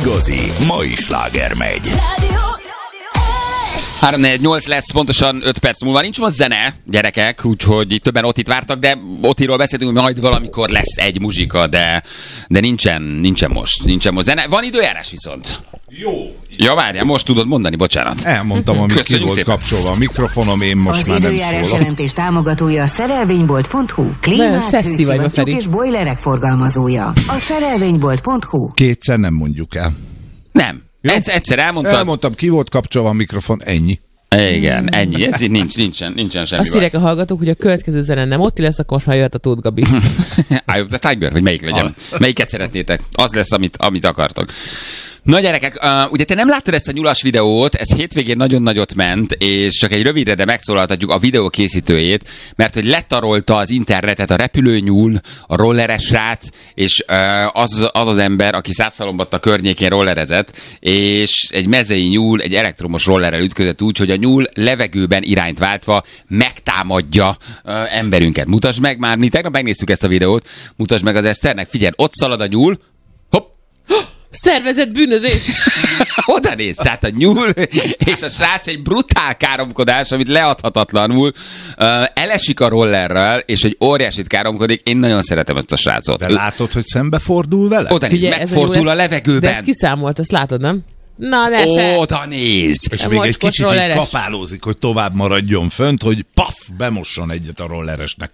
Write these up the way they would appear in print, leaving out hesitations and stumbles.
Igazi mai sláger megy. 3-4-8 lesz, pontosan 5 perc múlva. Nincs most zene, gyerekek, úgyhogy itt többen Otit vártak, de Otiról beszéltünk, hogy majd valamikor lesz egy muzsika, de nincsen most zene. Van időjárás viszont. Jó. Ja, várjál, most tudod mondani, bocsánat. Elmondtam, amit ki volt kapcsolva a mikrofonom, én most már nem időjárás szólok. jelentés támogatója a szerelvénybolt.hu. Klímát, hőszivattyúk és bojlerek forgalmazója. A szerelvénybolt.hu. Kétszer nem mondjuk el. Nem. Egyszer elmondtad. Elmondtam, ki volt kapcsolva a mikrofon, ennyi. Igen, ennyi. Ez így nincsen semmi. Azt írják a hallgatók, hogy a következő zene nem Otti lesz, akkor most már jöhet a Tóth Gabi. Eye of the Tiger, vagy melyik legyen? Melyiket szeretnétek? Az lesz, amit akartok. Na gyerekek, ugye te nem láttad ezt a nyulas videót, ez hétvégén nagyon nagyot ment, és csak egy rövidre, de megszólaltatjuk a videó készítőjét, mert hogy letarolta az internetet a repülőnyúl, a rolleres srác, és az ember, aki Szászhalombatta környékén rollerezett, és egy mezei nyúl egy elektromos rollerrel ütközött úgy, hogy a nyúl levegőben irányt váltva megtámadja emberünket. Mutasd meg, már mi tegnap megnéztük ezt a videót, mutasd meg az Eszternek, figyelj, ott szalad a nyúl, hopp, Szervezett bűnözés! oda néz, tehát a nyúl és a srác egy brutál káromkodás, amit leadhatatlanul elesik a rollerrel, és egy óriásit káromkodik. Én nagyon szeretem ezt a srácot. De látod, hogy szembefordul vele? Oda néz, megfordul a levegőben. De ezt kiszámolt, ezt látod, nem? Na, oda néz! És még egy kicsit így kapálózik, hogy tovább maradjon fönt, hogy paf, bemosson egyet a rolleresnek.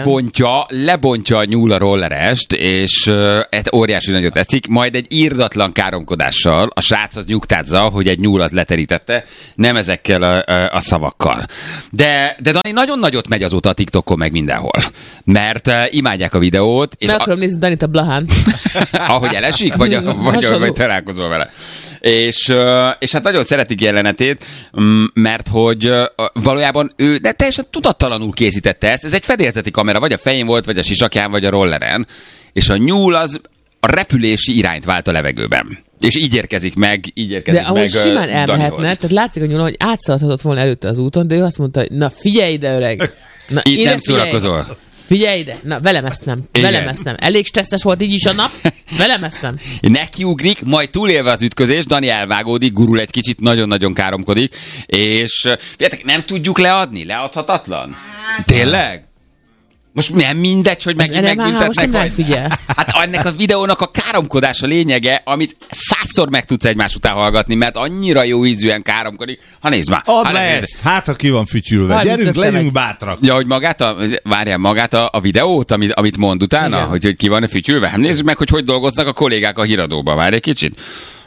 Lebontja a nyúl a rollerest, és óriási nagyot teszik, majd egy irdatlan káromkodással a srác az nyugtázza, hogy egy nyúl az leterítette, nem ezekkel a szavakkal. De Dani nagyon nagyot megy azóta a TikTokon meg mindenhol, mert imádják a videót. És meg akarom nézni Danit a Blahán. ahogy elesik, vagy találkozol vele. És hát nagyon szeretik jelenetét, mert hogy valójában ő de teljesen tudattalanul készítette ezt. Ez egy fedélzeti kamera, vagy a fején volt, vagy a sisakján, vagy a rolleren. És a nyúl az a repülési irányt vált a levegőben. És így érkezik meg De ahogy simán elmehetne, tehát látszik a nyúl, hogy átszaladhatott volna előtte az úton, de ő azt mondta, hogy na figyelj ide, öreg! Na, itt nem szórakozol. Figyelj ide! Na, velem ezt nem. Elég stresszes volt így is a nap. Velem ezt nem. Nekiugrik, majd túlélve az ütközés, Dani elvágódik, gurul egy kicsit, nagyon-nagyon káromkodik, és figyeljetek, nem tudjuk leadni? Leadhatatlan? Tényleg? Most nem mindegy, hogy megint megbüntetnek, vagy? Figyel. Hát ennek a videónak a káromkodás a lényege, amit 100-szor meg tudsz egymás után hallgatni, mert annyira jó ízűen káromkodik. Ha nézd már. Add le ezt, hát ha ki van fütyülve. Gyerünk, legyünk bátrak. Ja, hogy magát a videót, amit mond utána, igen. hogy ki van fütyülve. Hát nézzük meg, hogy dolgoznak a kollégák a híradóban. Várj egy kicsit.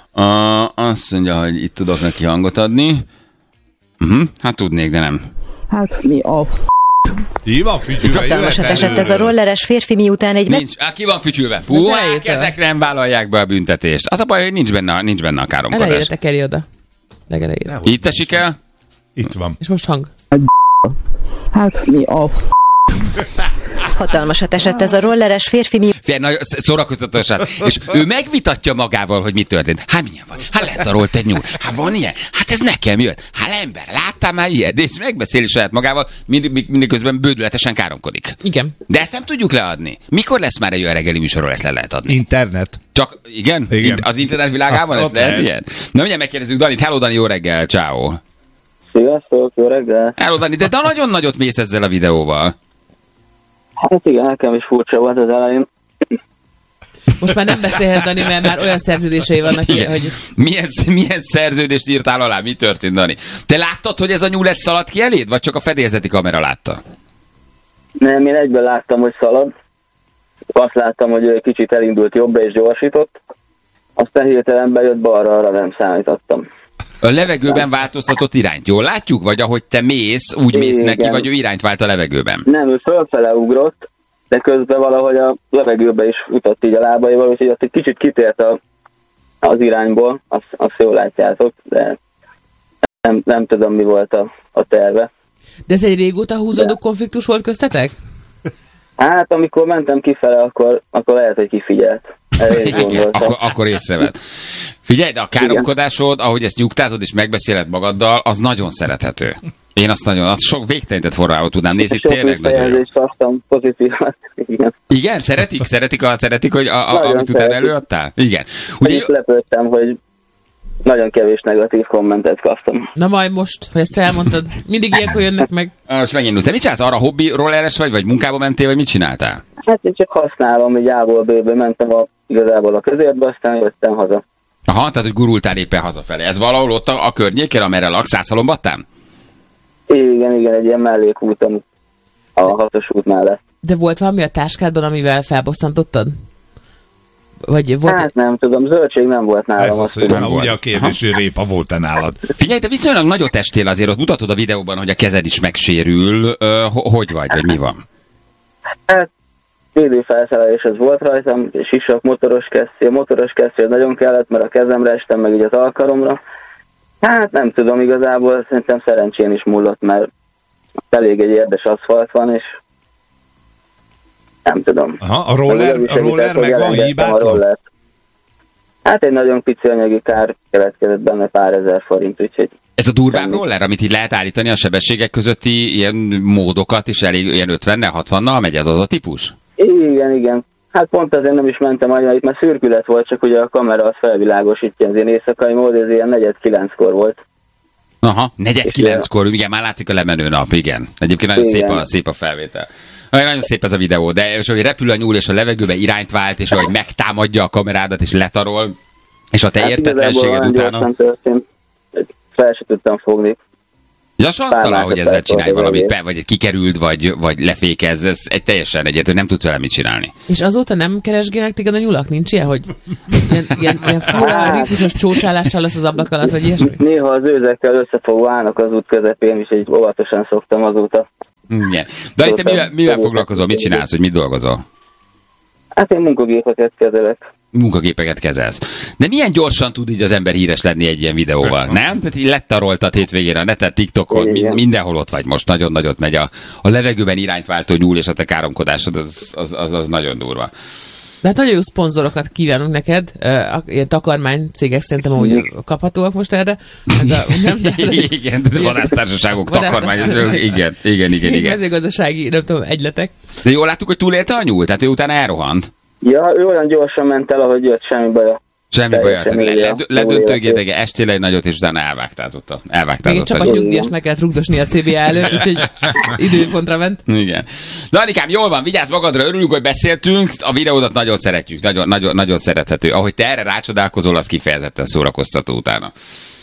Azt mondja, hogy itt tudok neki hangot adni. Hát tudnék, de nem. Hát mi a Ki van fütyülve? Hatalmasat esett ez a rolleres férfi, miután egy... Nincs. Ki van fütyülve? Puhák, ezek nem vállalják be a büntetést. Az a baj, hogy nincs benne a káromkodás. Elejére tekerj oda. Legelejére. Itt esik el? Itt van. És most hang. Hát mi a Hatalmasat esett ez a rolleres férfi, Szórakoztatását. És ő megvitatja magával, hogy mi történt. Hát milyen van? Hát letarolt egy nyúl. Hát van ilyen? Hát ez nekem jött. Hát ember, láttál már ilyet? És megbeszéli saját magával, mindeközben bődületesen káromkodik. Igen. De ezt nem tudjuk leadni. Mikor lesz már egy olyan reggeli műsorról, ezt le lehet adni? Internet. Csak, igen? Az internet világában ezt lehet ilyen? Na, ugye megkérdezzük Danit. Hello, Dani, jó reggel, ciao. Sziasztok, jó reggel. Hello, Dani, de nagyon nagyot mész ezzel a videóval. Hát igen, nekem is furcsa volt az elején. Most már nem beszélhet Dani, mert már olyan szerződései vannak ilyen, hogy... Milyen szerződést írtál alá? Mi történt, Dani? Te láttad, hogy ez a nyúl szaladt ki eléd, vagy csak a fedélzeti kamera látta? Nem, én egyben láttam, hogy szalad. Azt láttam, hogy egy kicsit elindult jobbra és gyorsított. Aztán hirtelen bejött balra, arra nem számítottam. A levegőben változtatott irányt, jól látjuk? Vagy ahogy te mész, úgy mész neki, vagy ő irányt vált a levegőben? Nem, ő fölfele ugrott, de közben valahogy a levegőbe is futott így a lábaival, úgyhogy azt egy kicsit kitért az irányból, azt jól látjátok, de nem tudom, mi volt a terve. De ez egy régóta húzódó konfliktus volt köztetek? Hát, amikor mentem kifele, akkor lehet, hogy kifigyelt. Igen, akkor észrevett. Figyelj, de a káromkodásod, ahogy ezt nyugtázod és megbeszéled magaddal, az nagyon szerethető. Én azt sok végtelenített forrálva tudnám nézni, tényleg nagyon jó. Kaptam pozitívat. Igen, szeretik, hogy amit utána előadtál? Igen. Ugye lepődtem, hogy nagyon kevés negatív kommentet kaptam. Na majd most, hogy ezt elmondtad, mindig ilyenkor jönnek meg. Most megindulsz. De mit csinálsz? Arra hobbi rolleres vagy munkába mentél, vagy mit csináltál? Hát én csak használom, hogy A-ból B-be mentem igazából a közérbe, aztán jöttem haza. Aha, tehát hogy gurultál éppen hazafelé. Ez valahol ott a környéken, amerre laksz, Szászhalombattán? Igen, egy ilyen mellékúton a 6-os út mellett. De volt valami a táskádban, amivel felbosszantottad? Vagy volt hát nem tudom, zöldség nem volt nálam. Ez az, nem ugye a kérdés, hogy répa volt-e nálad? Figyelj, te viszonylag nagyot estél azért, ott mutatod a videóban, hogy a kezed is megsérül. Hogy vagy mi van? Hát védőfelszereléshez volt rajtam, és sisak, motoros kesztyű. A motoros kesztyű nagyon kellett, mert a kezemre estem, meg így az alkaromra. Hát nem tudom, igazából szerintem szerencsén is múlott, mert elég egy érdes aszfalt van, és nem tudom. Aha, a roller megvan, hibátlan? Hát egy nagyon pici anyagi kár keletkezett benne, pár ezer forint, úgyhogy... Ez a durvább roller, amit így lehet állítani a sebességek közötti ilyen módokat, és elég ilyen 50-nel, 60-nal megy, ez az a típus? Igen. Hát pont azért nem is mentem annyira, itt már szürkület volt, csak ugye a kamera az felvilágosítja, az ilyen éjszakai mód, ez ilyen 4-9-kor volt. Aha, 4-9-kor, igen, már látszik a lemenő nap, igen. Egyébként nagyon szép a felvétel. Nagyon szép ez a videó, de és ahogy repül a nyúl, és a levegőbe irányt vált, és ahogy megtámadja a kamerádat, és letarol, és a te értetlenséged utána... Fel se tudtam fogni. Ja, sansztalan, hogy ezzel csinálj valamit, vagy kikerült, vagy lefékezz, ez egy teljesen egyetlen, nem tudsz vele mit csinálni. És azóta nem keresgélnek téged a nyulak? Nincs ilyen, hogy ilyen fura, ritmusos csócsálással lesz az ablak alatt, vagy ilyesmi? Néha az őzekkel összefogva állnak az út közepén, és így óvatosan szoktam azóta. Igen. De itt te mivel foglalkozol, mit csinálsz, hogy mit dolgozol? Hát én munkagépeket kezelek. Munkagépeket kezelsz. De milyen gyorsan tud így az ember híres lenni egy ilyen videóval, nem? Tehát így lettaroltad hétvégén a netet, TikTokon, mindenhol ott vagy most, nagyon nagyot megy a levegőben irányt váltó nyúl, és a te káromkodásod, az nagyon durva. De hát nagyon jó szponzorokat kívánunk neked, ilyen takarmány cégek szerintem ahogy kaphatóak most erre. Igen, vadásztársaságok, takarmány, igen. Mezőgazdasági, nem tudom, egyletek. De jól láttuk, hogy túlélte a nyúl, tehát ő utána elrohant. Ja, ő olyan gyorsan ment el, ahogy jött, semmi baja. Semmi baja. Ledöntőgédege, estél egy nagyot, és utána elvágtázott. Még csak a nyugdíjas meg kellett rugdosni a CBA előtt, úgyhogy időpontra ment. Igen. De Anikám, jól van, vigyázz magadra, örülünk, hogy beszéltünk, a videódat nagyon szeretjük, nagyon szerethető. Ahogy te erre rácsodálkozol, az kifejezetten szórakoztató utána.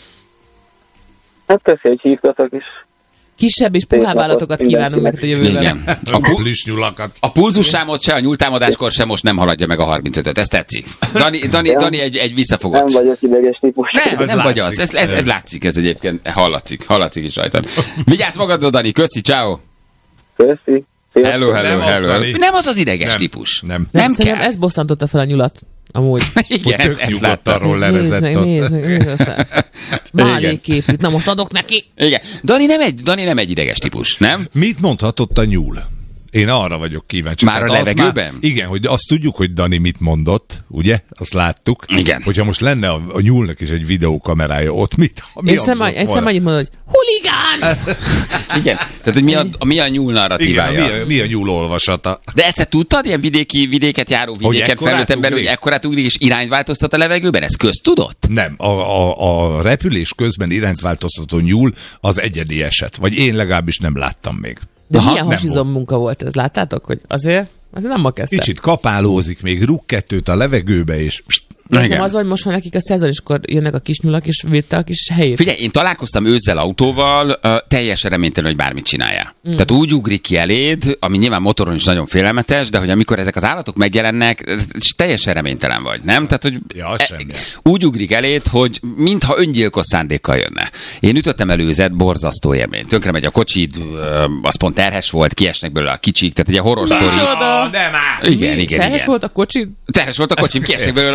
Hát köszi, hogy hívtatok is. Kisebb és puhább állatokat kívánunk neked a jövőben. Igen. A pulzussámot se, a nyúltámadáskor sem most nem haladja meg a 35-öt. Ez tetszik. Dani egy visszafogott. Nem vagyok ideges típus. Nem vagy az. Ez látszik, ez egyébként hallatszik is rajtad. Vigyázz magadra, Dani. Köszi, ciao. Köszi. Hello. Nem az ideges típus. Nem kell. Ez bosszantotta fel a nyulat. Amúgy. Igen, ezt látta. Rollerezett. Nézd meg. Máléképűt. Na most adok neki. Igen. Dani nem egy ideges típus, nem? Mit mondhatott a nyúl? Én arra vagyok kíváncsi. Már a levegőben? Igen, hogy azt tudjuk, hogy Dani mit mondott, ugye? Azt láttuk. Igen. Hogyha most lenne a nyúlnak is egy videókamerája, ott mit? Egyszer annyit mondod, hogy huligán! Igen. Tehát, hogy mi a nyúl narratívája? Igen, mi a nyúl olvasata? De ezt te tudtad, ilyen vidéket járó, vidéken felnőtt ember, hogy ekkorát ugrik és irányt változtat a levegőben? Ez köztudott? Nem. A repülés közben irányt változtató nyúl az egyedi eset. Vagy én legalábbis nem láttam még. De milyen hasizom munka volt ez? Láttátok, hogy azért nem ma kezdte. Kicsit kapálózik, még rúg kettőt a levegőbe, és... Nem az, hogy most van nekik a szezon, és akkor jönnek a kis nyulak, és védte a kis helyét. Figyelj, én találkoztam őzzel autóval, teljesen reménytelen, hogy bármit csináljál. Tehát úgy ugrik ki eléd, ami nyilván motoron is nagyon félelmetes, de hogy amikor ezek az állatok megjelennek, teljesen reménytelen vagy, nem? Tehát, hogy úgy ugrik eléd, hogy mintha öngyilkos szándékkal jönne. Én ütöttem előzet, borzasztó élmény. Tönkre megy a kocsid, az pont terhes volt, kiesnek belőle a kicsik, tehát egy horror sztori. Igen. Terhes volt a kocsid? Terhes volt a kocsim, kiesnek belőle a sok kis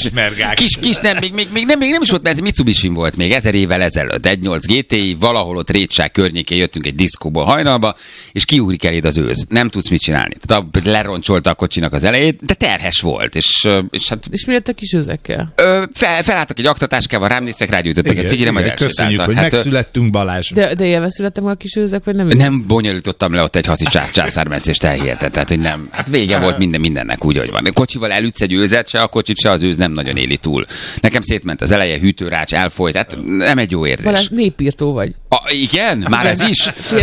Még nem is volt, mert ez Mitsubishi volt még 1000 évvel ezelőtt. 1.8 GTI, valahol ott Rétság környékén jöttünk egy diszkóból hajnalba, és kiugrik eléd az őz. Nem tudsz mit csinálni. Tehát leroncsolta a kocsinak az elejét, de terhes volt. És mi lett a kis őzekkel? Felálltak egy aktatáskával, rám néztek, rágyújtottak egy cigire, majd köszönjük, hogy megszülettünk, Balázs. De élve születtem a kis őzek, vagy nem? Nem bonyolítottam le ott egy haszi császármetszést, elhiheted. Tehát, hogy nem. Hát vége volt mindennek úgy, hogy van. A kocsival elütsz egy őzet, se a kocsit, se az őz nem nagyon éli túl. Nekem szétment az eleje, hűtőrács, elfolyt, tehát nem egy jó érzés. Balázs, népírtó vagy. Igen? Már ez is?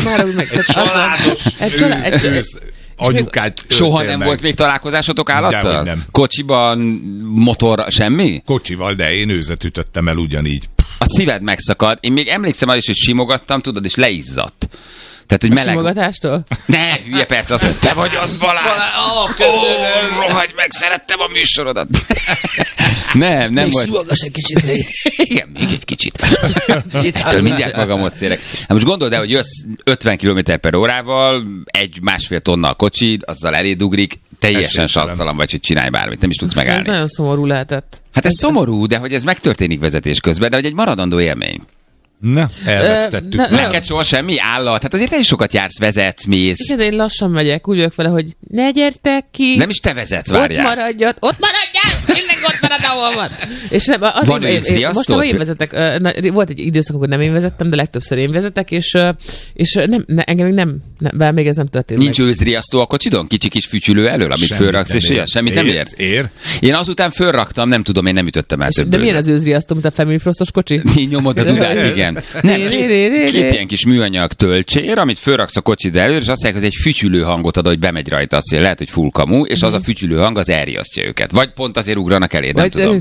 Őz. Anyukát. Soha nem volt még találkozásotok állattal? Nem. Kocsiban, motor, semmi? Kocsival, de én őzet ütöttem el ugyanígy. A szíved megszakad. Én még emlékszem arra is, hogy simogattam, tudod, és leizzadt. Tehát, hogy meleg... simogatástól? Ne, hülye, persze, azt mondja, te vagy az, Balázs! Rohagy meg, szerettem a műsorodat! Nem még volt. simogass egy kicsit még. Igen, még egy kicsit. Ettől mindjárt magamhoz térek. Hát most gondold el, hogy jössz 50 km/h, 1-1,5 tonna a kocsid, azzal eléd ugrik, teljesen satszalan vagy, hogy csinálj bármit, nem is tudsz megállni. Ez nagyon szomorú lehetett. Hát ez szomorú, de hogy ez megtörténik vezetés közben, de hogy egy maradandó élmény. Na, elvesztettük. Neked soha semmi állat. Hát azért te is sokat jársz, vezetsz, mész. Igen, én lassan megyek, úgy vagyok vele, hogy ne gyertek ki. Nem is te vezetsz, várjál. Ott maradjál! Mindenki ott marad, ahol van. És nem, van most én vezetek. Volt egy időszak, amikor nem én vezettem, de legtöbbször én vezetek, és engem még ez nem történt. Nincs őzriasztó a kocsidon? Kicsi kis fütyülő elől, amit fölraksz, és ilyen? Semmit nem ér? Ér. Én azután fölraktam, nem tudom, én nem ütöttem el több. De milyen az őzriasztó, mint a Family Frostos kocsi? Nyomod a dudát, igen. Nem, két ilyen kis műanyag tölcsér, amit fölraksz a kocsid elől, és azt mondják, hogy egy fütyülő hangot ad, hogy bemegy rajta, azt lehet, hogy full kamu, és az a fütyülő hang az elriasztja őket. Vagy pont azért ugranak eléd, nem tudom.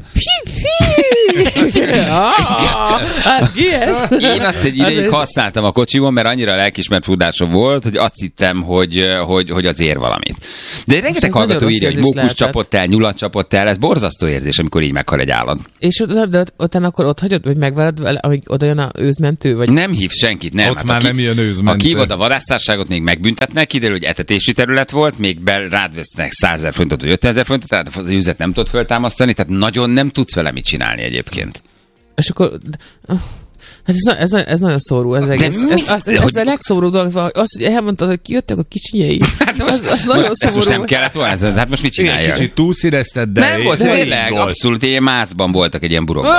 Én azt egy ideig használtam a kocsimon, mert annyira lelkismert fudásom volt, hogy azt hittem, hogy az ér valamit. De rengeteg hallgató írja, hogy mókus csapott el, nyulat csapott el, ez borzasztó érzés, amikor így meghal egy állat. És utána akkor ott hagyod, hogy megveled vele, amíg oda jön a őzmentő? Vagy... Nem hív senkit, nem. Ott hát már nem jön őzmentő. Ha kívod a vadásztárságot, még megbüntetnek, kiderül, hogy etetési terület volt, még rád vesznek 100 000 forintot vagy 50 000 forintot, tehát az őzet nem tud föltámasztani, tehát nagyon nem tudsz vele mit csinálni egyébként. És akkor... Ez nagyon szóró, ez egész. Ez a legszóróbb dolog, az, hogy elmondtad, hogy kijöttek a kicsinyei. Hát most ezt most nem kellett volna, hát most mit csinálja? Kicsit túlszínezted, de... Nem volt, tényleg, abszolút ilyen mászban voltak egy ilyen burokban.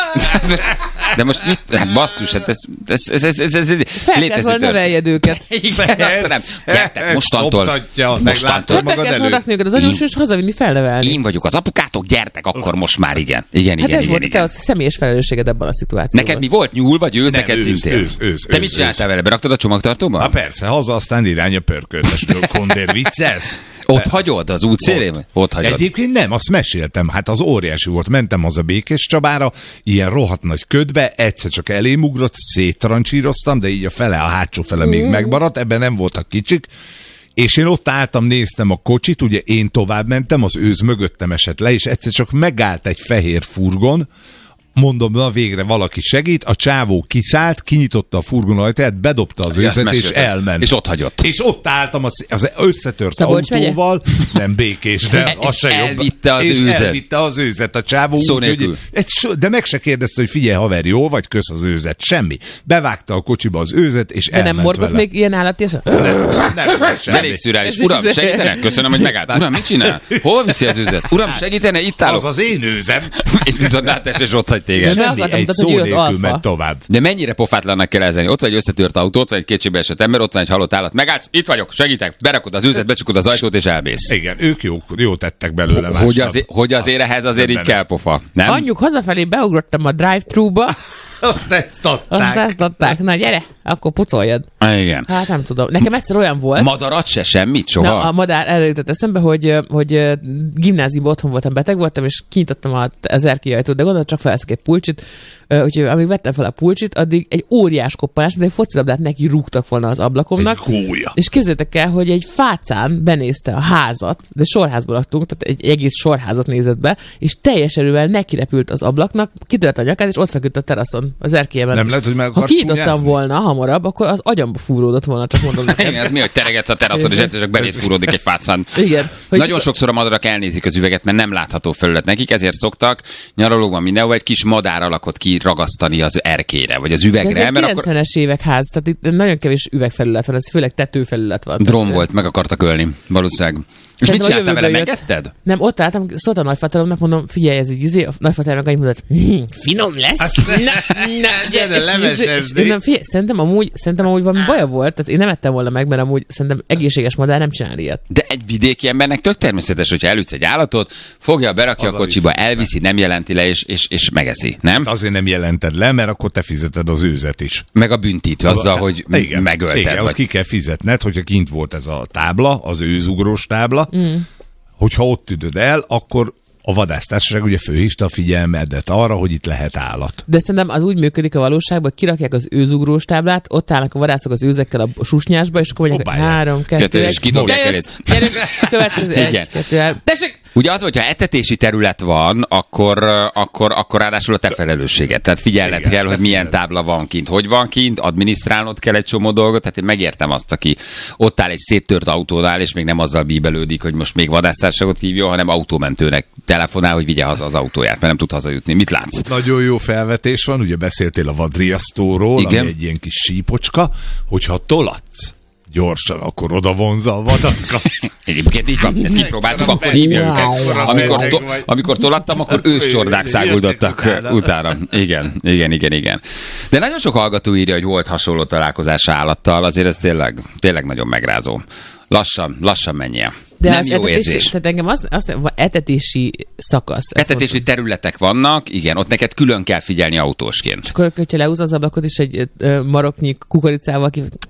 De most mit? Hát basszus, hát ez fel kellett volna neveljed őket. Igen, nem. Gyertek, mostantól magad előtt. Rakni őket az anyós, és hazavinni felnevelni. Én vagyok az apukátok, gyertek, akkor most már igen. Igen. Hát ez volt te a személyes felelősséged ebben a szituációban. Neked mi volt, nyúl vagy őz, neked szintén? Te mit csináltál vele? Beraktad a csomagtartóba? Hát persze, haza, aztán irány a pörköltesről. Kondér, viccelsz? Ott hagyod az út szélén? Ott hagyod. Egyébként nem, azt meséltem. Hát az óriási volt. Mentem haza Békéscsabára, ilyen rohadt nagy ködbe, egyszer csak elém ugrott, széttrancsíroztam, de így a fele, a hátsó fele még megmaradt, ebben nem voltak kicsik. És én ott álltam, néztem a kocsit, ugye én tovább mentem, az őz mögöttem esett le, és egyszer csak megállt egy fehér furgon, mondom, na végre valaki segít, a csávó kiszállt, kinyitotta a furgon ajtaját, bedobta az őzet, és elment. És ott hagyott. És ott álltam az összetört autóval, nem Békés, de az se jobb. Elvitte az őzet. Elvitte az őzet a csávó. Szó nélkül. De meg se kérdezte, hogy figyelj haver, jó vagy, kösz az őzet. Semmi. Bevágta a kocsiba az őzet, és elment vele. De nem morgott még ilyen állati? Nem. Elég szürreális. Uram, segítene? Köszönöm, hogy megállt. Uram, mit csinál? Hol viszi az őzet? Uram, segítene? Itt állok. Az az én őzem. És viszont láttás, és ott hagy téged. Egy szó nélkül ment tovább. De mennyire pofátlannak kell ezelni? Ott vagy egy összetört autót, vagy egy kétségbe esett ember, ott van egy halott állat. Megállsz, itt vagyok, segítek, berakod az őzet, becsukod az ajtót, és elmész. Igen, ők jó tettek belőle. Hogy azért ehhez azért így kell pofa, nem? Anyjuk, hazafelé beugrottam a drive-thru-ba. Azt ezt adták. Na gyere, akkor pucoljad. Igen. Hát nem tudom. Nekem egyszer olyan volt. Madarat se, semmit, soha. Na, a madár előtt eszembe, hogy gimnáziumban otthon voltam, beteg voltam, és kinyitottam az erkélyajtót, de gondolom csak felszek egy pulcsit. Úgyhogy amíg vettem fel a pulcsit, addig egy óriás koppanás, mint egy focilabdát neki rúgtak volna az ablakomnak. Egy gólya. És képzeljétek el, hogy egy fácán benézte a házat, de sorházból laktunk, tehát egy egész sorházat nézett be, és teljes erővel nekirepült az ablaknak, kitört a nyakát, és ott feküdt a teraszon. az erkélyemet. Nem lehet, hogy meg ha akar kinyitottam csúnyázni? volna hamarabb, akkor az agyamba fúródott volna, csak mondom. Ez mi, hogy teregetsz a teraszon, és egyszer csak beléd fúródik egy fátszán. Igen. Nagyon sokszor a madarak elnézik az üveget, mert nem látható felület nekik, ezért szoktak nyaralókban mindenhol egy kis madár alakot kiragasztani az erkére, vagy az üvegre. De ez egy mert 90-es évek ház, tehát itt nagyon kevés üvegfelület van, ez főleg tetőfelület van. Drón volt, meg akartak ölni, valószínűleg. És mit csináltál vele, megetted? Nem, ott álltam, szóltam a nagyfateromnak, mondom, figyelj, ez így izé, a nagyfater meg annyit mondott, finom lesz. Szerintem amúgy valami baja volt, tehát én nem ettem volna meg, mert amúgy szerintem egészséges madár nem csinál ilyet. De egy vidéki embernek tök természetes, hogyha elütsz egy állatot, fogja, berakja a kocsiba, elviszi, nem jelenti le, és megeszi, nem? Azért nem jelented le, mert akkor te fizeted az őzet is. Meg a büntit azzal, hogy megölted. Igen, vagy... ott ki kell fizetned, hogyha kint volt ez a tábla, az őzugrós tábla, hogyha ott üdöd el, akkor a vadásztársaság ugye fölhívta a figyelmedet arra, hogy itt lehet állat. De szerintem az úgy működik a valóságban, hogy kirakják az őzugrós táblát, ott állnak a vadászok az őzekkel a susnyásba, és akkor mondják, 3, 2, 1, és kidobják elét. Következő 1, 2, 3. Tessék! Ugye az, hogyha etetési terület van, akkor ráadásul a te felelősséged. Tehát figyelned kell, hogy milyen tábla van kint, hogy van kint, adminisztrálnod kell egy csomó dolgot. Tehát én megértem azt, aki ott áll egy széttört autónál, és még nem azzal bíbelődik, hogy most még vadásztársaságot hívja, hanem autómentőnek telefonál, hogy vigye haza az autóját, mert nem tud hazajutni. Mit látsz? Nagyon jó felvetés van, ugye beszéltél a vadriasztóról, igen, ami egy ilyen kis sípocska, hogyha tolatsz gyorsan, akkor oda vonza a vadakat. Egyébként így van, ezt kipróbáltuk, akkor hívja őket. Amikor tolattam, akkor őscsordák száguldottak utána. Igen. De nagyon sok hallgató írja, hogy volt hasonló találkozás állattal, azért ez tényleg nagyon megrázó. Lassan menjél. De nem jó érzés. Tehát engem azt etetési szakasz. Etetési területek vannak, igen, ott neked külön kell figyelni autósként. És akkor, hogyha leúz az ablakot is egy maroknyi kukoricával,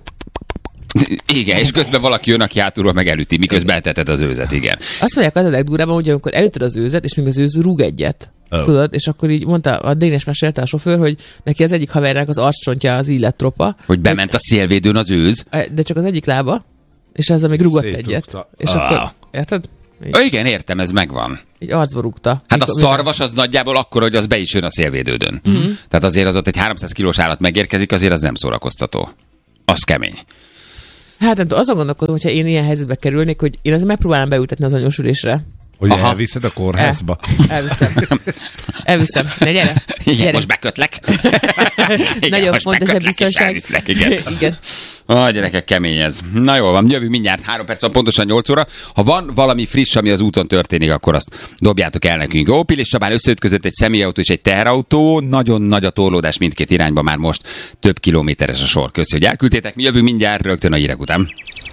igen, és közben valaki jön, aki hátulról meg elüti, miközben eteted az őzet, igen. Azt mondják, az a legdurvábban, hogy amikor elütöd az őzet, és még az őz rúg egyet. Tudod, és akkor így mondta, a Dénes mesélte a sofőr, hogy neki az egyik havernak az arccsontja az illet tropa. Hogy bement a szélvédőn az őz. De csak az egyik lába, és az, még rúgott egyet. És akkor, érted? Igen, értem, ez megvan. Így arcba rúgta. Hát a szarvas az nagyjából akkor, hogy az be is jön a szélvédődön. Tehát azért az ott egy 300 kilós állat megérkezik, azért az nem szórakoztató. Az kemény. Hát nem tudom, azon gondolkodom, hogyha én ilyen helyzetbe kerülnék, hogy én azért megpróbálom beültetni az anyósülésre. Hogy elviszed a kórházba? Elviszem. Ne, gyere. Igen, most bekötlek. Nagyon fontos a biztonság. Igen. Gyerekek, kemény ez. Na jól van, jövünk mindjárt 3 perc van, pontosan 8 óra. Ha van valami friss, ami az úton történik, akkor azt dobjátok el nekünk. Jó, Pilis Csabán összeütközött egy személyautó és egy teherautó. Nagyon nagy a torlódás mindkét irányba, már most több kilométeres a sor. Köszi, hogy elküldtétek. Mi jövünk mindjárt rögtön a hírek után.